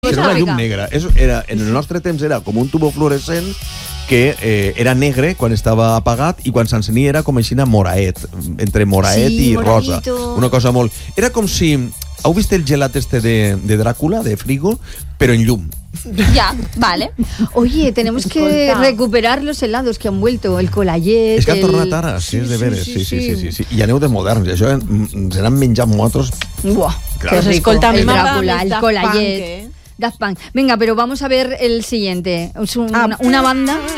Pues era una explica. llum negra. En el nostre temps era com un tubo fluorescent que era negre quan estava apagat i quan s'encenia era com així moraet, entre moraet Sí, i rosa. moradito. Una cosa molt... Era com si... Heu vist el gelat este de Dràcula, de Frigo? Però en llum. Ya, vale. Oye, tenemos que Escolta. recuperar los helados que han vuelto, el colayet. És que han tornat ara, sí, és de veres. Sí. I aneu de moderns, i això ens han menjat nosaltres. Buah, Claro. qué Pues rico. escolta, a mi el m'agrada Drácula, més el Daft colayet. Punk, Daft Punk. Venga, pero vamos a ver el siguiente. Es una banda